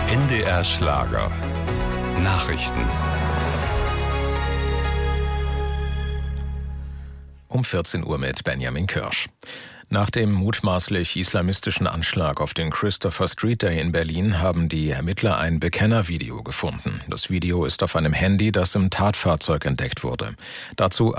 NDR Schlager. Nachrichten. Um 14 Uhr mit Benjamin Kirsch. Nach dem mutmaßlich islamistischen Anschlag auf den Christopher Street Day in Berlin haben die Ermittler ein Bekennervideo gefunden. Das Video ist auf einem Handy, das im Tatfahrzeug entdeckt wurde. Dazu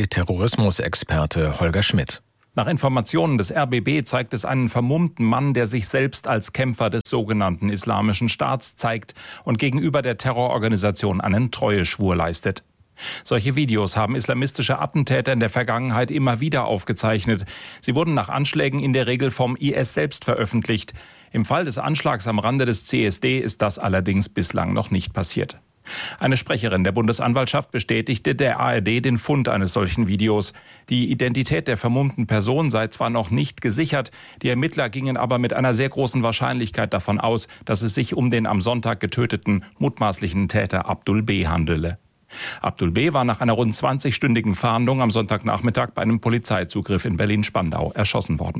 ARD-Terrorismusexperte Holger Schmidt. Nach Informationen des RBB zeigt es einen vermummten Mann, der sich selbst als Kämpfer des sogenannten Islamischen Staats zeigt und gegenüber der Terrororganisation einen Treueschwur leistet. Solche Videos haben islamistische Attentäter in der Vergangenheit immer wieder aufgezeichnet. Sie wurden nach Anschlägen in der Regel vom IS selbst veröffentlicht. Im Fall des Anschlags am Rande des CSD ist das allerdings bislang noch nicht passiert. Eine Sprecherin der Bundesanwaltschaft bestätigte der ARD den Fund eines solchen Videos. Die Identität der vermummten Person sei zwar noch nicht gesichert, die Ermittler gingen aber mit einer sehr großen Wahrscheinlichkeit davon aus, dass es sich um den am Sonntag getöteten mutmaßlichen Täter Abdul B. handele. Abdul B. war nach einer rund 20-stündigen Fahndung am Sonntagnachmittag bei einem Polizeizugriff in Berlin-Spandau erschossen worden.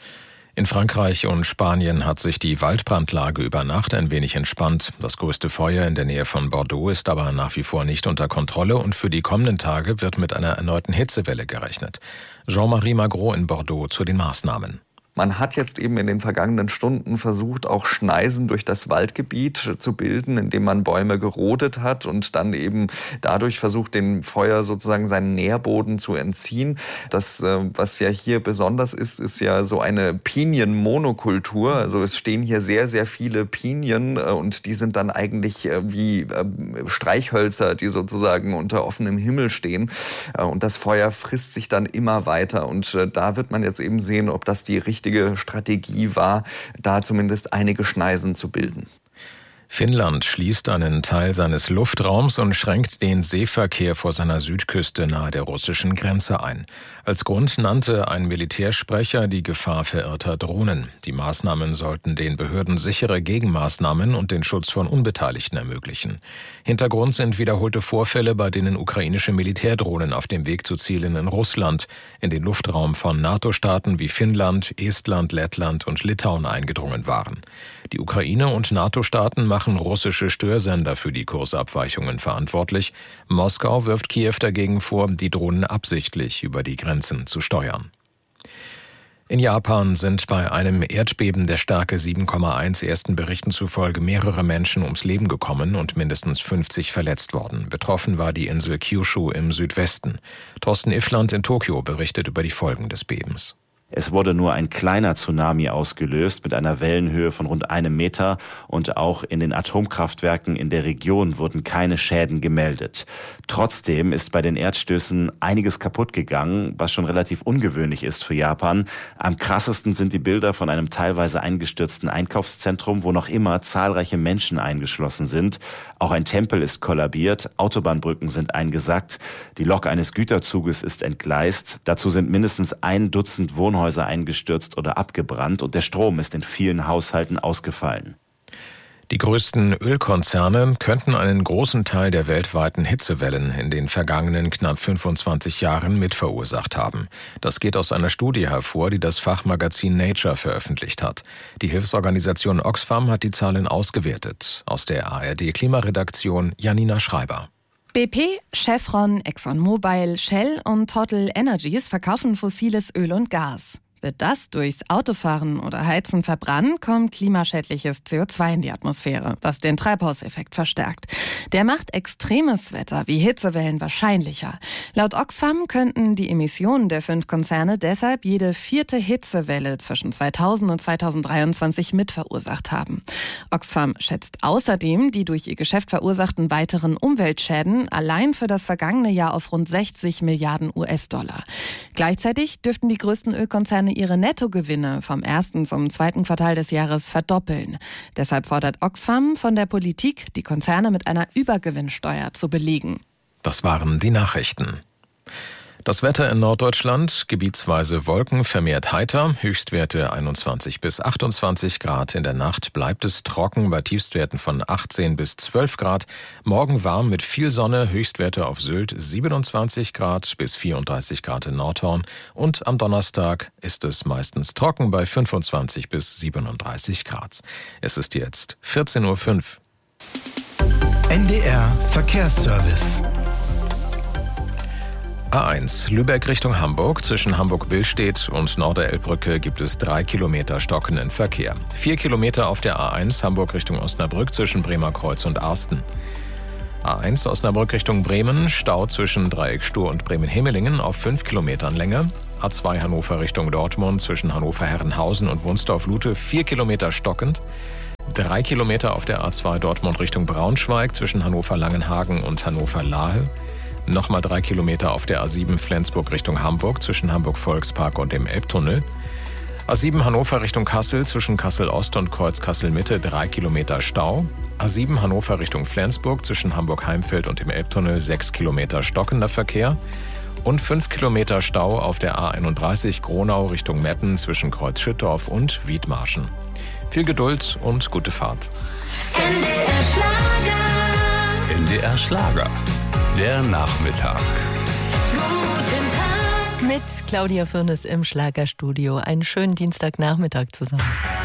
In Frankreich und Spanien hat sich die Waldbrandlage über Nacht ein wenig entspannt. Das größte Feuer in der Nähe von Bordeaux ist aber nach wie vor nicht unter Kontrolle und für die kommenden Tage wird mit einer erneuten Hitzewelle gerechnet. Jean-Marie Magro in Bordeaux zu den Maßnahmen. Man hat jetzt eben in den vergangenen Stunden versucht, auch Schneisen durch das Waldgebiet zu bilden, indem man Bäume gerodet hat und dann eben dadurch versucht, dem Feuer sozusagen seinen Nährboden zu entziehen. Das, was ja hier besonders ist, ist ja so eine Pinienmonokultur. Also es stehen hier sehr, sehr viele Pinien und die sind dann eigentlich wie Streichhölzer, die sozusagen unter offenem Himmel stehen. Und das Feuer frisst sich dann immer weiter. Und da wird man jetzt eben sehen, ob das die richtige Strategie war, da zumindest einige Schneisen zu bilden. Finnland schließt einen Teil seines Luftraums und schränkt den Seeverkehr vor seiner Südküste nahe der russischen Grenze ein. Als Grund nannte ein Militärsprecher die Gefahr verirrter Drohnen. Die Maßnahmen sollten den Behörden sichere Gegenmaßnahmen und den Schutz von Unbeteiligten ermöglichen. Hintergrund sind wiederholte Vorfälle, bei denen ukrainische Militärdrohnen auf dem Weg zu Zielen in Russland in den Luftraum von NATO-Staaten wie Finnland, Estland, Lettland und Litauen eingedrungen waren. Die Ukraine und NATO-Staaten machen russische Störsender für die Kursabweichungen verantwortlich. Moskau wirft Kiew dagegen vor, die Drohnen absichtlich über die Grenzen zu steuern. In Japan sind bei einem Erdbeben der Stärke 7,1 ersten Berichten zufolge mehrere Menschen ums Leben gekommen und mindestens 50 verletzt worden. Betroffen war die Insel Kyushu im Südwesten. Thorsten Iffland in Tokio berichtet über die Folgen des Bebens. Es wurde nur ein kleiner Tsunami ausgelöst mit einer Wellenhöhe von rund 1 Meter und auch in den Atomkraftwerken in der Region wurden keine Schäden gemeldet. Trotzdem ist bei den Erdstößen einiges kaputt gegangen, was schon relativ ungewöhnlich ist für Japan. Am krassesten sind die Bilder von einem teilweise eingestürzten Einkaufszentrum, wo noch immer zahlreiche Menschen eingeschlossen sind. Auch ein Tempel ist kollabiert, Autobahnbrücken sind eingesackt, die Lok eines Güterzuges ist entgleist. Dazu sind mindestens 1 Dutzend Wohnhäuser eingestürzt oder abgebrannt und der Strom ist in vielen Haushalten ausgefallen. Die größten Ölkonzerne könnten einen großen Teil der weltweiten Hitzewellen in den vergangenen knapp 25 Jahren mitverursacht haben. Das geht aus einer Studie hervor, die das Fachmagazin Nature veröffentlicht hat. Die Hilfsorganisation Oxfam hat die Zahlen ausgewertet. Aus der ARD-Klimaredaktion Janina Schreiber. BP, Chevron, ExxonMobil, Shell und Total Energies verkaufen fossiles Öl und Gas. Wird das durchs Autofahren oder Heizen verbrannt, kommt klimaschädliches CO2 in die Atmosphäre, was den Treibhauseffekt verstärkt. Der macht extremes Wetter wie Hitzewellen wahrscheinlicher. Laut Oxfam könnten die Emissionen der 5 Konzerne deshalb jede 4. Hitzewelle zwischen 2000 und 2023 mitverursacht haben. Oxfam schätzt außerdem die durch ihr Geschäft verursachten weiteren Umweltschäden allein für das vergangene Jahr auf rund 60 Milliarden US-Dollar. Gleichzeitig dürften die größten Ölkonzerne ihre Nettogewinne vom 1. zum 2. Quartal des Jahres verdoppeln. Deshalb fordert Oxfam von der Politik, die Konzerne mit einer Übergewinnsteuer zu belegen. Das waren die Nachrichten. Das Wetter in Norddeutschland, gebietsweise Wolken, vermehrt heiter, Höchstwerte 21 bis 28 Grad. In der Nacht bleibt es trocken bei Tiefstwerten von 18 bis 12 Grad. Morgen warm mit viel Sonne, Höchstwerte auf Sylt 27 Grad bis 34 Grad in Nordhorn. Und am Donnerstag ist es meistens trocken bei 25 bis 37 Grad. Es ist jetzt 14:05 Uhr. NDR Verkehrsservice. A1 Lübeck Richtung Hamburg. Zwischen Hamburg-Billstedt und Norderelbbrücke gibt es 3 Kilometer stockenden Verkehr. 4 Kilometer auf der A1 Hamburg Richtung Osnabrück zwischen Bremerkreuz und Arsten. A1 Osnabrück Richtung Bremen. Stau zwischen Dreieck Stur und Bremen-Hemelingen auf 5 Kilometern Länge. A2 Hannover Richtung Dortmund zwischen Hannover-Herrenhausen und Wunsdorf-Lute 4 Kilometer stockend. 3 Kilometer auf der A2 Dortmund Richtung Braunschweig zwischen Hannover-Langenhagen und Hannover-Lahe. Nochmal 3 Kilometer auf der A7 Flensburg Richtung Hamburg zwischen Hamburg-Volkspark und dem Elbtunnel. A7 Hannover Richtung Kassel zwischen Kassel-Ost und Kreuz-Kassel-Mitte 3 Kilometer Stau. A7 Hannover Richtung Flensburg zwischen Hamburg-Heimfeld und dem Elbtunnel 6 Kilometer stockender Verkehr. Und 5 Kilometer Stau auf der A31 Gronau Richtung Metten zwischen Kreuz-Schüttorf und Wiedmarschen. Viel Geduld und gute Fahrt. NDR Schlager. NDR Schlager. Der Nachmittag. Guten Tag. Mit Claudia Fürnes im Schlagerstudio. Einen schönen Dienstagnachmittag zusammen.